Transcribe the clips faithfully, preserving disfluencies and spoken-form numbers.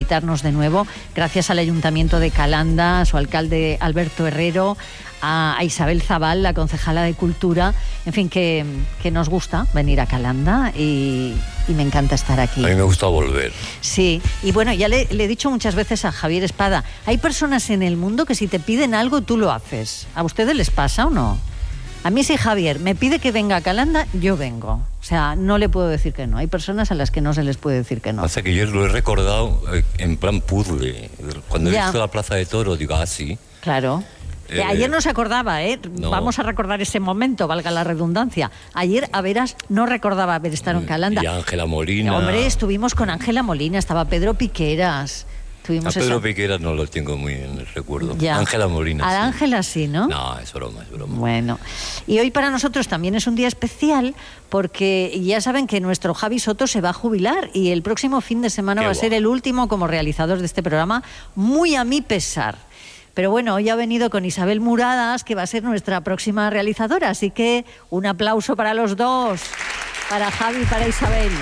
invitarnos de nuevo, gracias al Ayuntamiento de Calanda, a su alcalde Alberto Herrero, a, a Isabel Zabal, la concejala de Cultura, en fin, que, que nos gusta venir a Calanda y, y me encanta estar aquí. A mí me gusta volver. Sí, y bueno, ya le, le he dicho muchas veces a Javier Espada, hay personas en el mundo que si te piden algo, tú lo haces. ¿A ustedes les pasa o no? A mí si Javier me pide que venga a Calanda, yo vengo. O sea, no le puedo decir que no. Hay personas a las que no se les puede decir que no. Pasa que yo lo he recordado en plan puzzle. Cuando Ya. he visto la Plaza de Toros, digo, ah, sí. Claro. Eh, Ayer no se acordaba, ¿eh? No. Vamos a recordar ese momento, valga la redundancia. Ayer, a veras, no recordaba haber estado en Calanda. Y Ángela Molina. Hombre, estuvimos con Ángela Molina, estaba Pedro Piqueras. A Tuvimos Pedro esa... Piqueras no lo tengo muy en el recuerdo. Ya. Ángela Molina. A sí. Ángela sí, ¿no? No, es broma, es broma. Bueno, y hoy para nosotros también es un día especial porque ya saben que nuestro Javi Soto se va a jubilar y el próximo fin de semana Qué va a ser guay. el último como realizador de este programa, muy a mi pesar. Pero bueno, hoy ha venido con Isabel Muradas, que va a ser nuestra próxima realizadora, así que un aplauso para los dos, para Javi y para Isabel.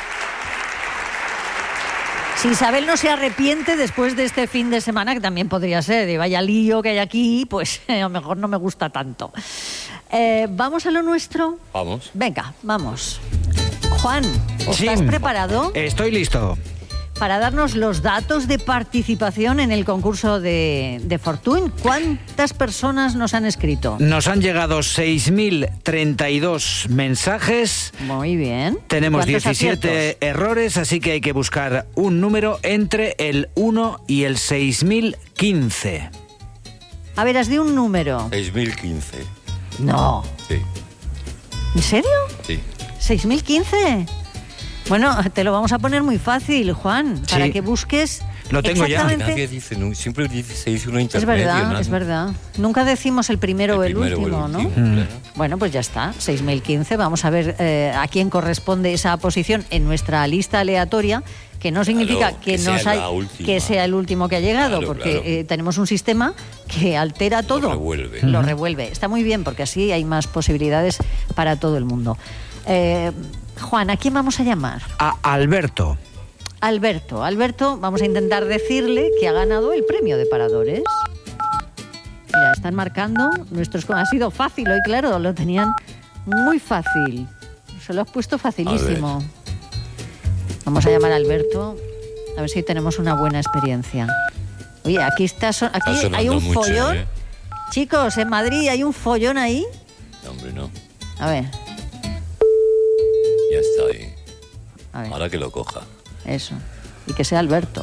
Si Isabel no se arrepiente después de este fin de semana, que también podría ser, de vaya lío que hay aquí, pues a lo mejor no me gusta tanto. Eh, ¿Vamos a lo nuestro? Vamos. Venga, vamos. Juan, ¿estás Sí. preparado Estoy listo. para darnos los datos de participación en el concurso de, de Fortuny? ¿Cuántas personas nos han escrito? Nos han llegado seis mil treinta y dos mensajes. Muy bien. Tenemos ¿Cuántos diecisiete aciertos? errores, así que hay que buscar un número entre el uno y el seis mil quince. A ver, has de un número. seis mil quince. No. Sí, ¿En serio? sí. ¿seis mil quince? Bueno, te lo vamos a poner muy fácil, Juan, para Sí. que busques Lo tengo ya. exactamente... Nadie dice, nu- siempre dice, se dice uno Es intermedio. verdad, ¿no? es verdad. Nunca decimos el primero o el, primero o el último, ¿no? último, claro. Bueno, pues ya está, seis mil quince. Vamos a ver eh, a quién corresponde esa posición en nuestra lista aleatoria, que no significa Claro, que, que sea nos la hay- última. que sea el último que ha llegado, Claro, porque claro. eh, tenemos un sistema que altera todo. revuelve. Lo revuelve. Está muy bien, porque así hay más posibilidades para todo el mundo. Eh, Juan, ¿a quién vamos a llamar? A Alberto. Alberto. Alberto, vamos a intentar decirle que ha ganado el premio de Paradores. Mira, están marcando nuestros... Ha sido fácil hoy, claro, lo tenían muy fácil. Se lo has puesto facilísimo. Vamos a llamar a Alberto, a ver si tenemos una buena experiencia. Oye, aquí está... so- Aquí Está hay un sonando mucho, follón. ¿eh? Chicos, en Madrid hay un follón ahí. No, hombre, no. A ver, Ya está ahí. a ver, Ahora que lo coja. eso. Y que sea Alberto.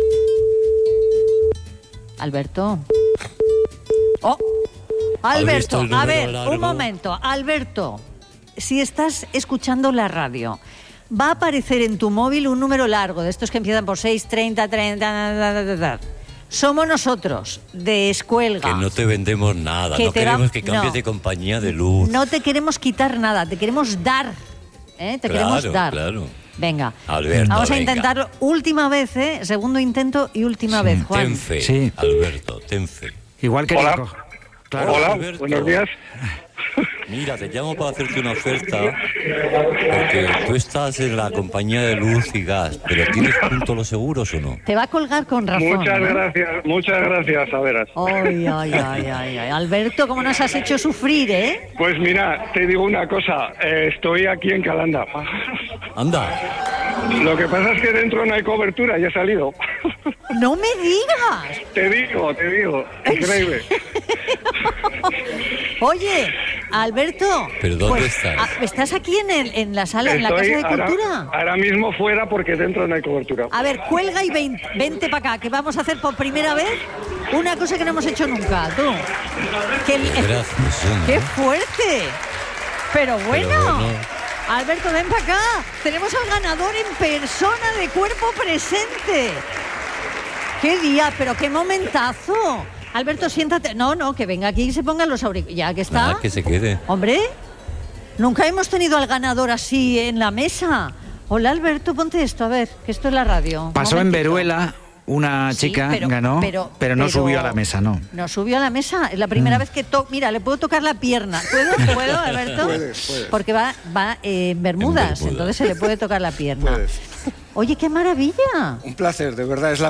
Alberto. ¡Oh! Alberto, el a número ver, largo? un momento. Alberto, si estás escuchando la radio, va a aparecer en tu móvil un número largo, de estos que empiezan por seis, treinta, treinta... da, da, da, da. Somos nosotros, de Escuelga. Que no te vendemos nada. Que No te queremos va- que cambies no. de compañía de luz. No te queremos quitar nada, te queremos dar. ¿eh? Te Claro, queremos dar. claro. Venga, Alberto, vamos a venga. intentarlo última vez, ¿eh? Segundo intento y última vez, Juan. Ten fe, Sí. Alberto, ten fe. Igual que Hola. Nico. Claro. Hola, Alberto. buenos días. Mira, te llamo para hacerte una oferta porque tú estás en la compañía de luz y gas, pero ¿tienes punto los seguros o no? Te va a colgar con razón. Muchas ¿no? gracias, muchas gracias, a veras. Ay, ay, ay, ay, ay. Alberto, ¿cómo nos has hecho sufrir, eh? Pues mira, te digo una cosa, eh, estoy aquí en Calanda. Anda, Lo que pasa es que dentro no hay cobertura, ya he salido. ¡No me digas! Te digo, te digo, increíble. Oye, Alberto. ¿Pero dónde pues, estás? ah, ¿Estás aquí en, el, en la sala, en la Estoy Casa de ahora, Cultura? ahora mismo fuera porque dentro no hay cobertura. A ver, cuelga y ven- vente para acá, que vamos a hacer por primera vez una cosa que no hemos hecho nunca, tú. Que el- gracias. hombre. ¡Qué fuerte! Pero bueno, Pero bueno. Alberto, ven para acá. Tenemos al ganador en persona, de cuerpo presente. ¡Qué día! ¡Pero qué momentazo! Alberto, siéntate. No, no, que venga aquí y se pongan los auriculares. Ya que está. Nada, que se quede. Hombre, nunca hemos tenido al ganador así en la mesa. Hola, Alberto, ponte esto, a ver, que esto es la radio. Un Pasó en momentito. Veruela, una Sí, chica pero- ganó, pero- pero, no pero- subió a la mesa, no. No subió a la mesa. Es la primera vez que toco. Mira, le puedo tocar la pierna. ¿Puedo? ¿Puedo, Alberto? Puedes, puedes. Porque va, va eh, en, Bermudas, En Bermudas. entonces se le puede tocar la pierna. Puedes. Oye, qué maravilla. Un placer, de verdad, es la